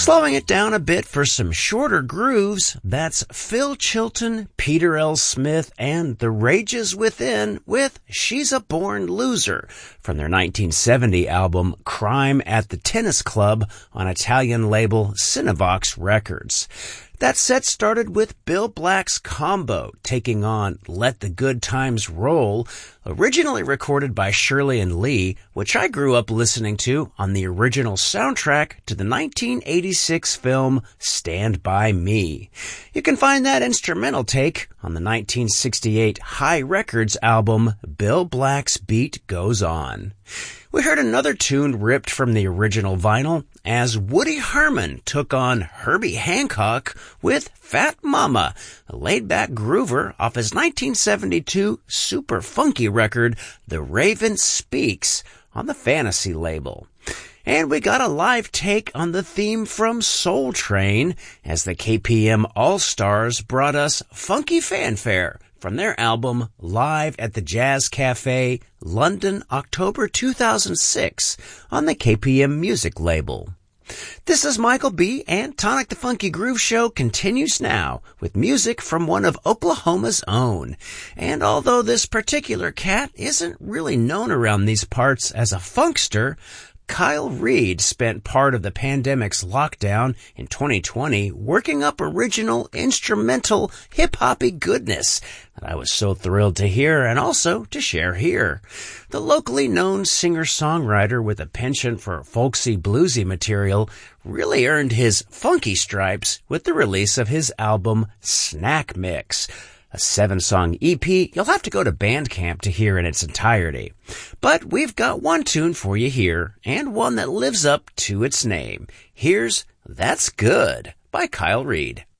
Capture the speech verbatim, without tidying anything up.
Slowing it down a bit for some shorter grooves, that's Phil Chilton, Peter L. Smith, and The Rages Within with She's a Born Loser from their nineteen seventy album Crime at the Tennis Club on Italian label Cinevox Records. That set started with Bill Black's Combo taking on Let the Good Times Roll, originally recorded by Shirley and Lee, which I grew up listening to on the original soundtrack to the nineteen eighty-six film Stand By Me. You can find that instrumental take on the nineteen sixty-eight High Records album Bill Black's Beat Goes On. We heard another tune ripped from the original vinyl as Woody Herman took on Herbie Hancock with Fat Mama, a laid-back groover off his nineteen seventy-two super funky record, The Raven Speaks, on the Fantasy label. And we got a live take on the theme from Soul Train as the K P M All-Stars brought us Funky Fanfare from their album Live at the Jazz Cafe, London, October two thousand six, on the K P M Music label. This is Michael B., and Tonic the Funky Groove Show continues now with music from one of Oklahoma's own. And although this particular cat isn't really known around these parts as a funkster, Kyle Reed spent part of the pandemic's lockdown in twenty twenty working up original instrumental hip-hoppy goodness that I was so thrilled to hear and also to share here. The locally known singer-songwriter with a penchant for folksy bluesy material really earned his funky stripes with the release of his album Snack Mix, a seven-song E P you'll have to go to Bandcamp to hear in its entirety. But we've got one tune for you here, and one that lives up to its name. Here's That's Good by Kyle Reed.